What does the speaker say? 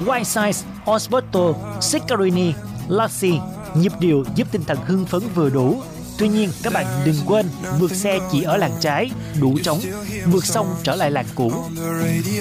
Whiteside, Osborto, Siccarini, Lassi. Nhịp điệu giúp tinh thần hưng phấn vừa đủ. Tuy nhiên, các bạn đừng quên vượt xe chỉ ở làn trái, đủ trống, vượt xong trở lại làn cũ.